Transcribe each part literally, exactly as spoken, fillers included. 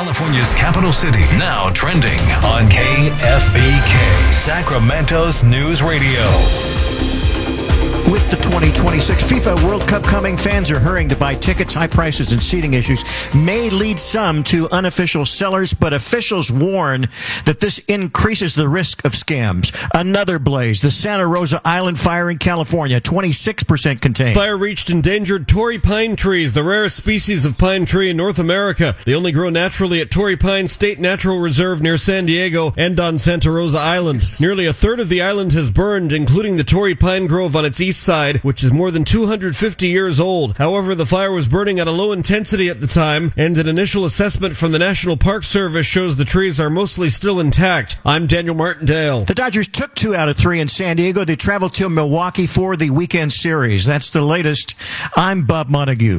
California's capital city, now trending on K F B K, Sacramento's News Radio. With the twenty twenty-six FIFA World Cup coming, fans are hurrying to buy tickets. High prices and seating issues may lead some to unofficial sellers, but officials warn that this increases the risk of scams. Another blaze, the Santa Rosa Island fire in California, twenty-six percent contained. Fire reached endangered Torrey pine trees, the rarest species of pine tree in North America. They only grow naturally at Torrey Pine State Natural Reserve near San Diego and on Santa Rosa Island. Nearly a third of the island has burned, including the Torrey Pine Grove on its east side, which is more than two hundred fifty years old. However, the fire was burning at a low intensity at the time, and an initial assessment from the National Park Service shows the trees are mostly still intact. I'm Daniel Martindale. The Dodgers took two out of three in San Diego. They traveled to Milwaukee for the weekend series. That's the latest. I'm Bob Montague.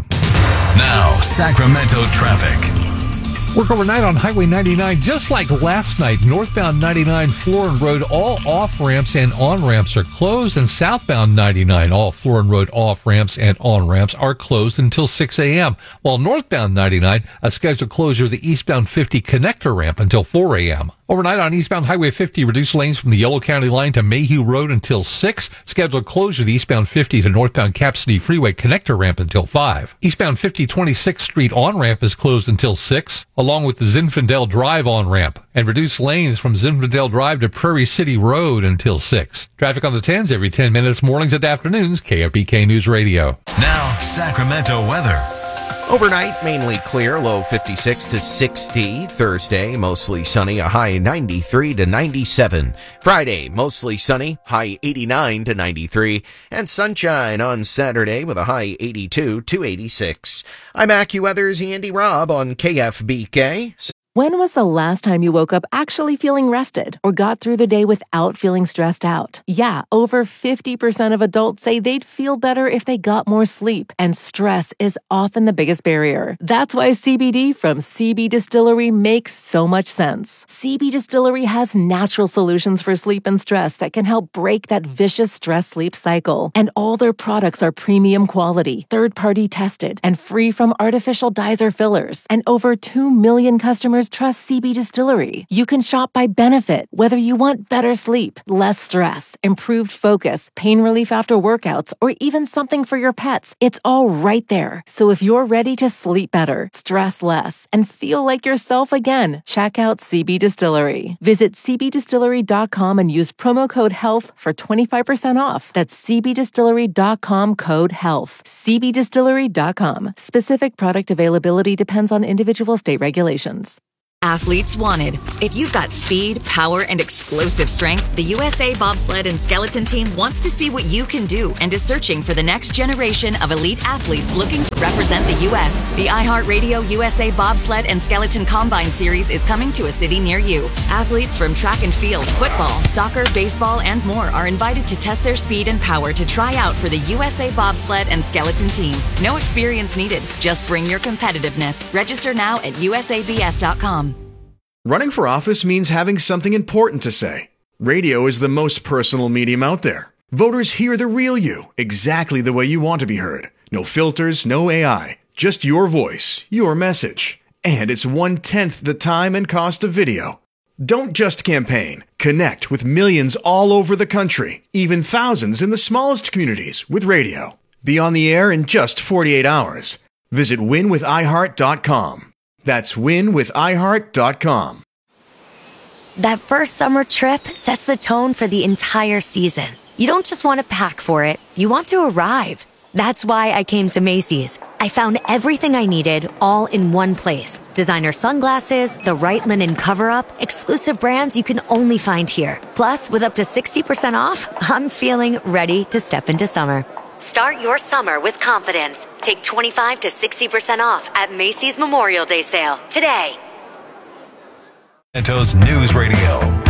Now, Sacramento traffic. Work overnight on Highway ninety-nine, just like last night. Northbound ninety-nine, Florin Road, all off-ramps and on-ramps are closed, and southbound ninety-nine, all Florin Road off-ramps and on-ramps are closed until six a.m., while northbound ninety-nine, a scheduled closure of the eastbound fifty connector ramp until four a.m. Overnight on eastbound Highway fifty, reduced lanes from the Yellow County line to Mayhew Road until six. Scheduled closure of the eastbound fifty to northbound Cap City Freeway connector ramp until five. Eastbound fifty twenty-sixth Street on-ramp is closed until six, along with the Zinfandel Drive on-ramp, and reduced lanes from Zinfandel Drive to Prairie City Road until six. Traffic on the tens every ten minutes, mornings and afternoons, K F B K News Radio. Now, Sacramento weather. Overnight, mainly clear, low fifty-six to sixty. Thursday, mostly sunny, a high ninety-three to ninety-seven. Friday, mostly sunny, high eighty-nine to ninety-three. And sunshine on Saturday with a high eighty-two to eighty-six. I'm AccuWeather's Andy Robb on K F B K. When was the last time you woke up actually feeling rested or got through the day without feeling stressed out? Yeah, over fifty percent of adults say they'd feel better if they got more sleep, and stress is often the biggest barrier. That's why C B D from C B Distillery makes so much sense. C B Distillery has natural solutions for sleep and stress that can help break that vicious stress-sleep cycle. And all their products are premium quality, third-party tested, and free from artificial dyes or fillers. And over two million customers trust C B Distillery. You can shop by benefit, whether you want better sleep, less stress, improved focus, pain relief after workouts, or even something for your pets. It's all right there. So if you're ready to sleep better, stress less, and feel like yourself again, check out C B Distillery. Visit c b distillery dot com and use promo code HEALTH for twenty-five percent off. That's c b distillery dot com code HEALTH. c b distillery dot com. Specific product availability depends on individual state regulations. Athletes wanted. If you've got speed, power, and explosive strength, the U S A Bobsled and Skeleton Team wants to see what you can do and is searching for the next generation of elite athletes looking to represent the U S The iHeartRadio U S A Bobsled and Skeleton Combine Series is coming to a city near you. Athletes from track and field, football, soccer, baseball, and more are invited to test their speed and power to try out for the U S A Bobsled and Skeleton Team. No experience needed. Just bring your competitiveness. Register now at u s a b s dot com. Running for office means having something important to say. Radio is the most personal medium out there. Voters hear the real you, exactly the way you want to be heard. No filters, no A I, just your voice, your message. And it's one-tenth the time and cost of video. Don't just campaign. Connect with millions all over the country, even thousands in the smallest communities with radio. Be on the air in just forty-eight hours. Visit win with i heart dot com. That's win with i heart dot com. That first summer trip sets the tone for the entire season. You don't just want to pack for it, you want to arrive. That's why I came to Macy's. I found everything I needed all in one place. Designer sunglasses, the right linen cover-up, exclusive brands you can only find here. Plus, with up to sixty percent off, I'm feeling ready to step into summer. Start your summer with confidence. Take twenty-five to sixty percent off at Macy's Memorial Day sale today. Sacramento's News Radio.